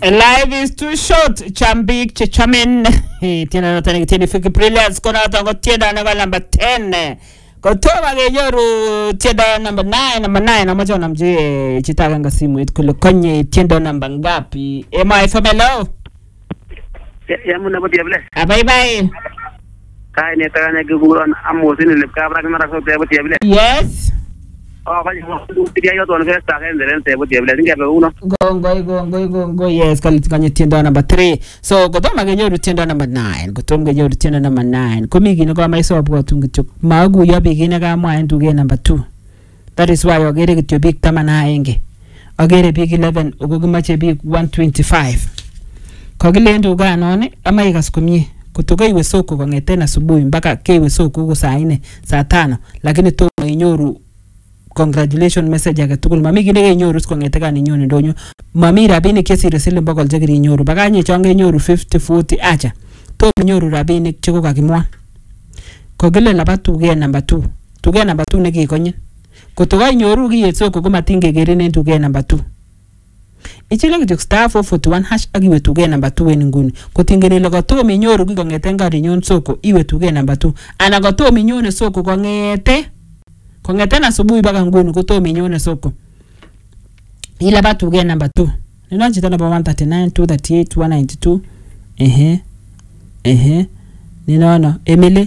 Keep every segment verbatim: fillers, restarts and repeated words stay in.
Life is too short. Chambik chichamin. Tiene no tiene tiene fiki brilliance kona tango tienda na number ten. Kotoma geyoru tienda number nine, number nine amacho namje chitaka ngasimu itkule konye tienda number ngapi? Am I famelo? Ya muna boti able. Bye bye. Kai ne tarane guguron amosin le kabra kana rakso te boti able. Yes. Oh, kali mo tiya yo don festa kan deren te boti able nge be uno. Go go go go go go yes kali kanye tienda number three. So kotoma geyoru tienda number nine. Kotoma geyoru tienda number nine. Komi gino kwa maiso abwa tungichuk. Magu ya bigine ga mwa nduge number two. That is why ogere gityo big tamana enge. Ogere big eleven ogogumache big one twenty-five. Kogile nduga none ama ikasikumie kutoka iwe soko kongete na asubuhi mpaka kewe soko huko saa nne saa tano lakini to inyoru congratulation message yake tukul mami gine inyoru kongete kani nyoni ndonyo mami rabini kesi resile mpaka jagiri inyoru baganye chonge inyoru fifty forty acha to inyoru rabini chiko kakimwa kogile labatu ge number two tuge number two neki konye kutoka inyoru giye soko kuma tinge gerine tuge number two ichile kityo star four forty-one hash agiwe tuge number two weni nguni kutingene logo to minyoru kongete ngari nyon soko iwe tuge number two ana go to minyone soko kongete kongete na subuhi baka nguni ko to minyone soko ila ba tuge number two nino chita number one thirty-nine two thirty-eight one ninety-two ehe ehe nino no Emily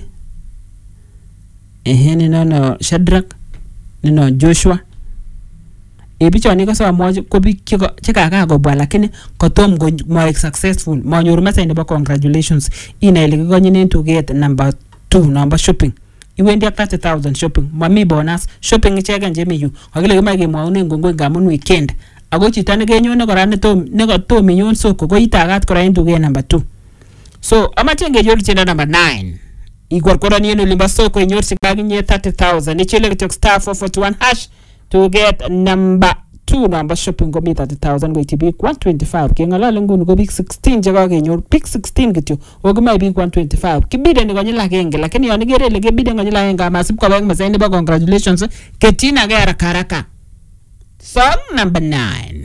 ehe nino no Shadrack nino Joshua ebicho ni ko so mo ko bi ko chika ka go bwa lakini kotom go mo successful mo nyoru message ba congratulations ina ile go nyine to get number two number shopping iwendi thirty thousand shopping mami bonus shopping chega nje miyu agile ma ge mo ne ngongo ngamun weekend ago chitane ge nyone kora ne to ne go to minyon soko go itagat kora into ge number two so amachenge yoru chenda number nine igor kora ni eno limba soko inyor sikagi nye thirty thousand ichile ke star four forty-one hash to get number two number shopping go meet thirty thousand go to big one twenty-five kengala ngunu go big sixteen jaga kenyor big sixteen kityo oguma big one twenty-five kibide ni konyila kenge lakini yoni gerele kibide konyila henga masip kwa bang masaini ba congratulations ketina ga haraka haraka song number nine.